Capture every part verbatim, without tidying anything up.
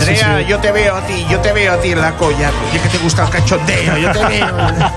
Andrea, yo te veo a ti, yo te veo a ti en la colla, ya que te gusta el cachondeo, yo te veo.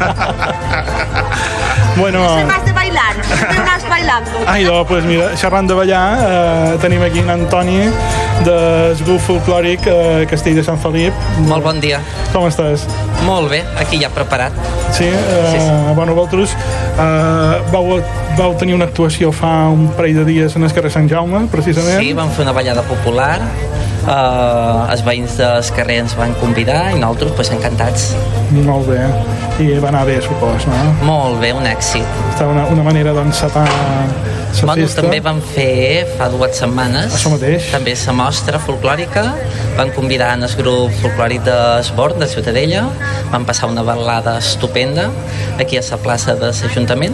Bueno... No sé más de bailar, siempre vas bailando. Ai, doncs, pues mira, xerrant de ballar, eh, tenim aquí en Antoni del grup folclòric eh, Castell de Sant Felip. Molt bon dia. Com estàs? Molt bé, aquí ja preparat. Sí? Eh, sí, sí. Bueno, vosaltres eh, vau, vau tenir una actuació fa un parell de dies en el carrer Sant Jaume, precisament. Sí, vam fer una ballada popular. Uh, els veïns del carrer ens van convidar i nosaltres pues, encantats. Molt bé, i va anar bé, supos, no? Molt bé, un èxit. Està una, una manera d'encetar la bueno, festa. També vam fer fa dues setmanes això mateix. També la mostra folclòrica, van convidar el grup folclòric d'Esbord, de Ciutadella, van passar una balada estupenda aquí a la plaça de l'Ajuntament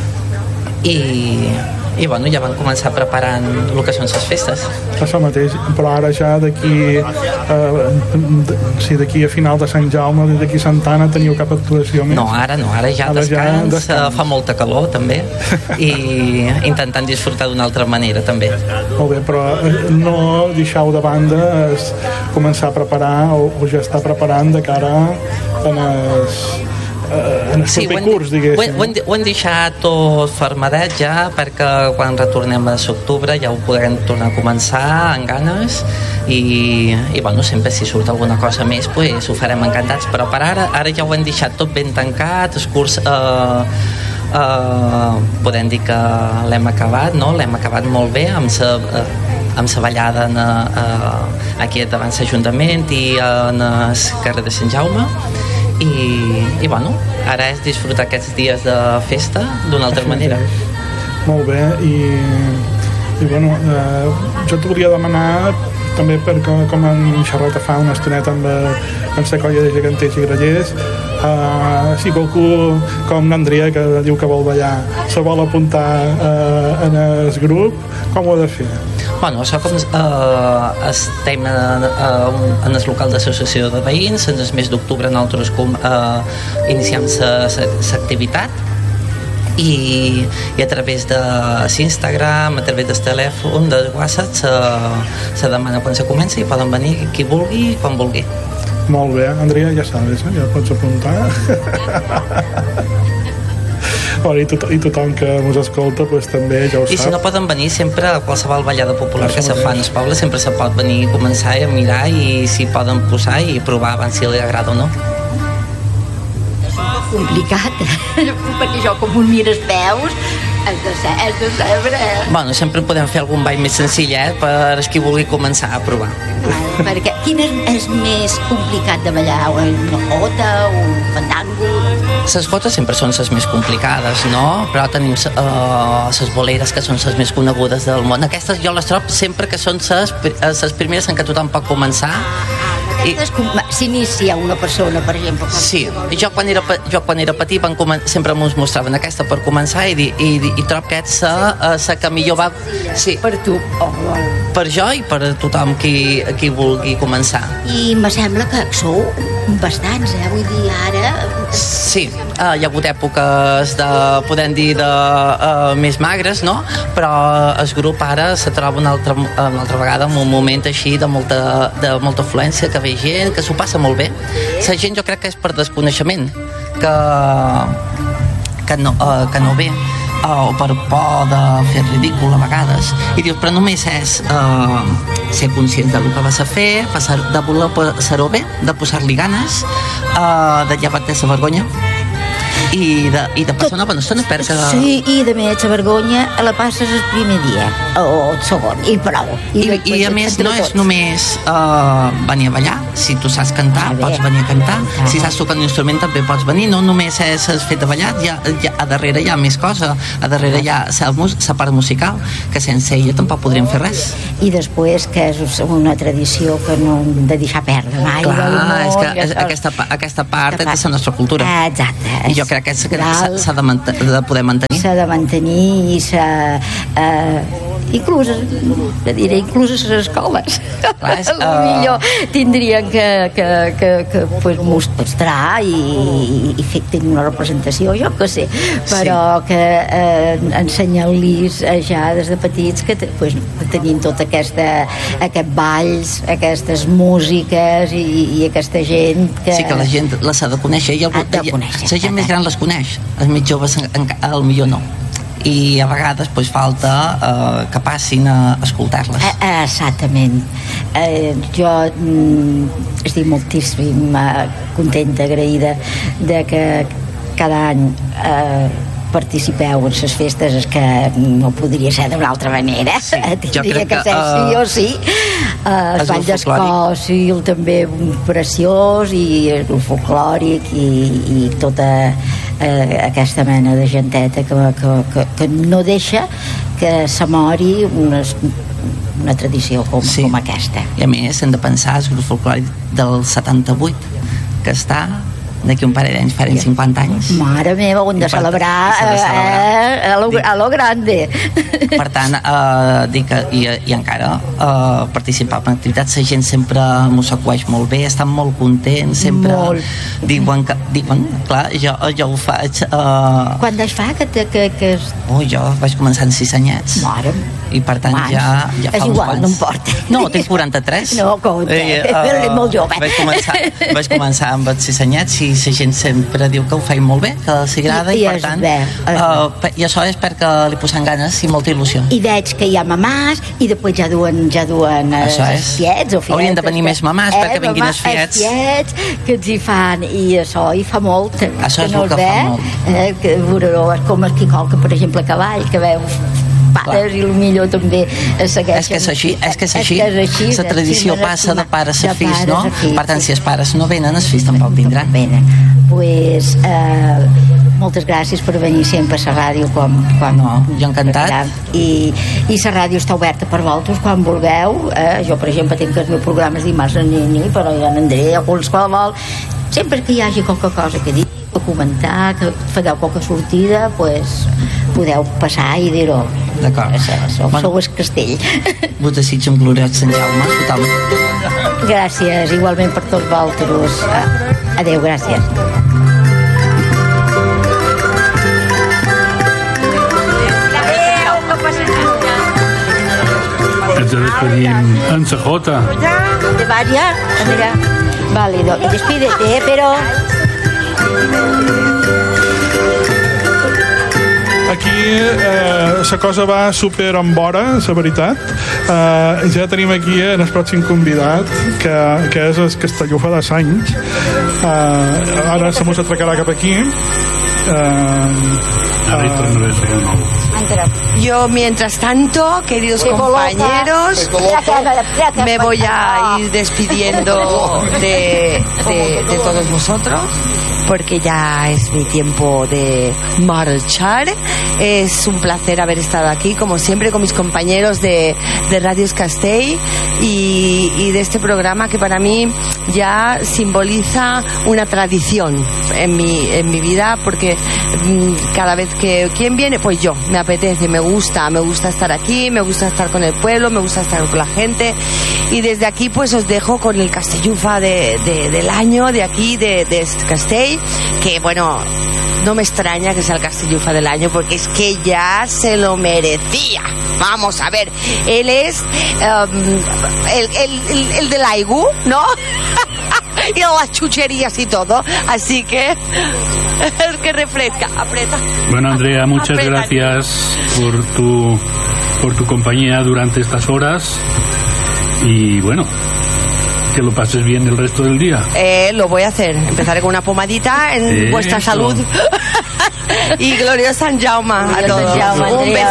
i i bueno, ja van començar preparant el que són les festes. Això mateix, però ara ja d'aquí eh, sí, d'aquí a final de Sant Jaume, d'aquí a Santa Anna teniu cap actuació més? No, ara no, ara ja ara descans, ja descans. Fa molta calor també i intentant disfrutar d'una altra manera també. Molt bé, però no deixeu de banda es començar a preparar o, o ja està preparant de cara a les en el sí, proper curs, diguéssim. Ho hem, ho hem deixat tot fermadet ja perquè quan retornem a l'octubre ja ho podrem tornar a començar amb ganes i, i bueno, sempre si surt alguna cosa més pues, ho farem encantats, però per ara ara ja ho hem deixat tot ben tancat, el curs eh, eh, podem dir que l'hem acabat, no? L'hem acabat molt bé amb la eh, amb la ballada en, eh, aquí davant l'Ajuntament i en el carrer de Sant Jaume i, i bueno, ara és disfrutar aquests dies de festa d'una altra manera. Molt bé, i, i bueno, eh, jo t'ho volia demanar també perquè com hem xerrat fa una estoneta amb, amb la colla de geganters i grallers, uh, si qualcú com l'Andrea que diu que vol ballar se vol apuntar uh, en el grup, com ho ha de fer? Bueno, això com eh, estem en, en el local d'associació de veïns, en el mes d'octubre nosaltres com, eh, iniciem l'activitat i, i a través de l'Instagram, a través del telèfon, del WhatsApp, se, se demana quan se comença i poden venir qui vulgui, quan vulgui. Molt bé, Andrea, ja sabes, eh? Ja pots apuntar. Bueno, i, tot, i tothom que ens escolta pues, també ja ho sap. I si no poden venir sempre a qualsevol ballada popular que se fa en el poble sempre se pot venir a començar a mirar i si poden posar i provar abans si li agrada o no. És un poc complicat, eh? Perquè jo com un mires peus has de, ser, has de saber... Bueno, sempre podem fer algun ball més senzill, eh? Per qui vulgui començar a provar. Vale, perquè quin és, és més complicat de ballar? Una jota, un fandango? Les jotes sempre són les més complicades, no? Però tenim les uh, boleres que són les més conegudes del món. Aquestes jo les trobo sempre que són les primeres en què tothom pot començar. I... S'inicia una persona, per exemple. Sí, jo quan era, jo quan era petit van sempre ens mostraven aquesta per començar i, i, i trobo que és la que millor va... Sí. Per tu. Oh, oh. Per jo i per tothom qui, qui vulgui començar. I me sembla que sou bastants, eh? Vull dir, ara... Sí, uh, hi ha hagut èpoques de, podem dir, de uh, més magres, no? Però el grup ara se troba una altra, una altra vegada en un moment així de molta, de molta afluència, que ve gent, que s'ho passa molt bé. La gent jo crec que és per desconeixement, que, que, no, uh, que no ve, uh, o per por de fer ridícul a vegades. I dius, però només és uh, ser conscient del que vas a fer, passar, de voler passar-ho bé, de posar-li ganes, uh, de llevar-te la vergonya i de, i de passar una bona estona perquè... Sí, i de més la vergonya la passes el primer dia o el segon, i prou. I, I, i a més no és només uh, venir a ballar, si tu saps cantar ah, pots venir a cantar, ah. Si saps tocar un instrument també pots venir, no només és el fet de ballar, ja, ja, a darrere hi ha més cosa, a darrere hi ha la part musical, que sense ella tampoc podríem fer res. I després que és una tradició que no hem de deixar perdre mai. Clar, és que és, aquesta, aquesta part és de la nostra cultura. Ah, exacte. I jo crec que s'ha de, de poder mantenir. S'ha de mantenir i s'ha... Eh, inclús, diré, inclús a les escoles. Clar, és, uh... millor tindrien que, que, que, que pues, mostrar i, i fer tenir una representació, jo que sé, però sí. que eh, ensenyar-los ja des de petits que, pues, que tenien tota aquesta aquests balls, aquestes músiques i, i aquesta gent que... Sí, que la gent les ha de conèixer i algú, de conèixer, la gent més gran les coneix, els més joves al millor no, i a vegades pues, falta eh, que passin a escoltar-les. Exactament. Eh, jo mm, estic moltíssim eh, contenta, agraïda de que cada any eh, participeu en les festes, és que no podria ser d'una altra manera. Sí, tindria que, que ser uh, sí o sí. Uh, el ball d'escòcil també preciós, i el folclòric i, i tota uh, aquesta mena de genteta que, que, que, que no deixa que se mori una, una tradició com, sí. com aquesta. I a més hem de pensar el grup folclòric del setanta-vuit, que està d'aquí un parell d'anys farem cinquanta anys. Mare meva, ho hem de celebrar, de celebrar. Eh, a, lo, a lo grande. Per tant, eh, dic que, i, i encara eh, participar en activitats, la gent sempre m'ho s'acueix molt bé, estan molt contents, sempre molt. Diuen que, diuen, clar, jo, jo ho faig. Eh... Quan d'anys fa que... que, que... Ui, jo vaig començar amb sis anyets. Mare. I per tant Mans. ja, ja fa és uns igual, quants. No importa. No, tinc quaranta-tres. No, compte, eh, uh, és molt jove. Vaig començar, vaig començar amb els sis anyets i la gent sempre diu que ho feim molt bé, que els agrada, i, i per tant bé, uh, i això és perquè li posen ganes i molta il·lusió. I veig que hi ha mamàs i després ja duen, ja duen els fiets o fietes. Haurien de venir més mamàs eh, perquè vinguin els fiets. Els fiets que els hi fan, i això hi fa molt. Això és no el que ve, fa molt. Eh, que veureu, com el qui colca, per exemple, a cavall, que veu pares, i millor també segueixen. És que és així, és que és així. així la tradició passa de pares a fills, no? Per tant, si els pares no venen, els fills tampoc vindran. Venen. Pues, eh, moltes gràcies per venir sempre a la ràdio quan, quan no, jo encantat. I, i la ràdio està oberta per vosaltres quan vulgueu. Eh, jo, per exemple, tinc els meus programes dimarts a Nini, però ja n'andré a qualsevol. Sempre que hi hagi qualque cosa que dir, que comentar, que feu qualque sortida, pues, podeu passar i dir-ho. D'acord. Sou, bueno, sou el castell. Vos desitjo un gloriós Sant Jaume, tothom. Gràcies, igualment per tots vosaltres. Adéu, gràcies. Ens despedim en la Jota. ¿Te vas ya? Mira. Válido. Y despídete, ¿eh? Pero... Aquí eh, la cosa va super en vora, la veritat. Eh, ja tenim aquí el pròxim convidat, que, que és el Castellufa de Sanys. Eh, ara se mos atracarà cap aquí. Eh, Ara hi tornaré a ser de nou. Yo, mientras tanto, queridos compañeros, me voy a ir despidiendo de, de, de todos vosotros, porque ya es mi tiempo de marchar. Es un placer haber estado aquí, como siempre, con mis compañeros de, de Radio Castell y, y de este programa que para mí ya simboliza una tradición en mi, en mi vida, porque mmm, cada vez que ¿quién viene? Pues yo, me apetece, me gusta, me gusta estar aquí, me gusta estar con el pueblo, me gusta estar con la gente, y desde aquí pues os dejo con el Castellufa de, de, del año, de aquí, de, de Castell, que bueno, no me extraña que sea el Castellufa del año, porque es que ya se lo merecía. Vamos a ver, él es um, el, el, el, el del Aigu, ¿no? Y las chucherías y todo, así que el que refresca, aprieta. Bueno, Andrea, muchas aprieta. Gracias por tu por tu compañía durante estas horas, y bueno, que lo pases bien el resto del día. Eh, lo voy a hacer. Empezaré con una pomadita en Eso. Vuestra salud. Y glorioso Sant Jaume a todos. Jaume, un beso.